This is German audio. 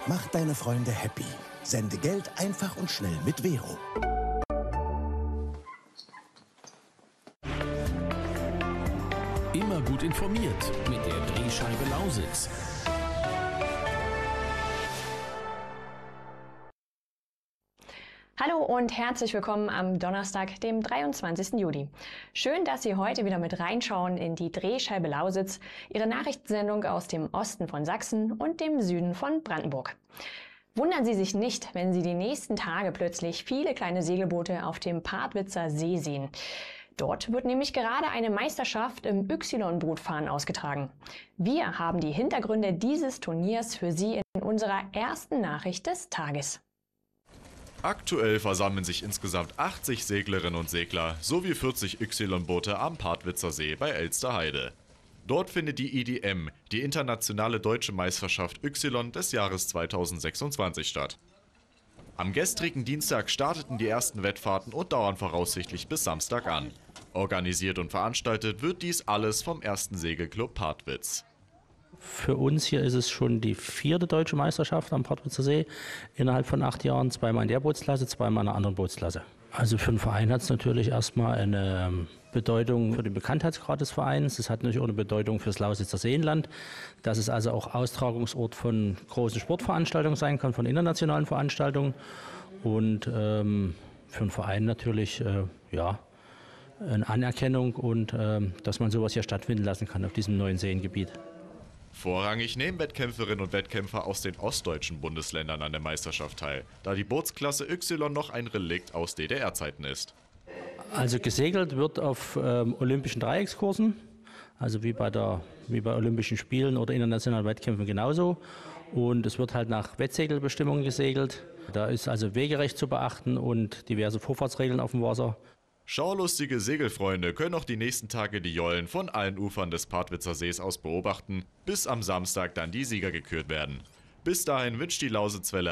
Mach deine Freunde happy. Sende Geld einfach und schnell mit Vero. Immer gut informiert mit der Drehscheibe Lausitz. Hallo und herzlich willkommen am Donnerstag, dem 23. Juli. Schön, dass Sie heute wieder mit reinschauen in die Drehscheibe Lausitz, Ihre Nachrichtensendung aus dem Osten von Sachsen und dem Süden von Brandenburg. Wundern Sie sich nicht, wenn Sie die nächsten Tage plötzlich viele kleine Segelboote auf dem Partwitzer See sehen. Dort wird nämlich gerade eine Meisterschaft im Y-Bootfahren ausgetragen. Wir haben die Hintergründe dieses Turniers für Sie in unserer ersten Nachricht des Tages. Aktuell versammeln sich insgesamt 80 Seglerinnen und Segler sowie 40 Y-Boote am Partwitzer See bei Elsterheide. Dort findet die IDM, die Internationale Deutsche Meisterschaft Y des Jahres 2026 statt. Am gestrigen Dienstag starteten die ersten Wettfahrten und dauern voraussichtlich bis Samstag an. Organisiert und veranstaltet wird dies alles vom 1. Segelclub Partwitz. Für uns hier ist es schon die 4. deutsche Meisterschaft am Partwitzer See. Innerhalb von 8 Jahren, zweimal in der Bootsklasse, zweimal in einer anderen Bootsklasse. Also für den Verein hat es natürlich erstmal eine Bedeutung für den Bekanntheitsgrad des Vereins. Es hat natürlich auch eine Bedeutung für das Lausitzer Seenland, dass es also auch Austragungsort von großen Sportveranstaltungen sein kann, von internationalen Veranstaltungen. Und für den Verein natürlich eine Anerkennung und dass man sowas hier stattfinden lassen kann auf diesem neuen Seengebiet. Vorrangig nehmen Wettkämpferinnen und Wettkämpfer aus den ostdeutschen Bundesländern an der Meisterschaft teil, da die Bootsklasse Y noch ein Relikt aus DDR-Zeiten ist. Also gesegelt wird auf olympischen Dreieckskursen, also wie bei Olympischen Spielen oder internationalen Wettkämpfen genauso. Und es wird halt nach Wettsegelbestimmungen gesegelt. Da ist also Wegerecht zu beachten und diverse Vorfahrtsregeln auf dem Wasser. Schaulustige Segelfreunde können auch die nächsten Tage die Jollen von allen Ufern des Partwitzer Sees aus beobachten, bis am Samstag dann die Sieger gekürt werden. Bis dahin wünscht die Lausitzwelle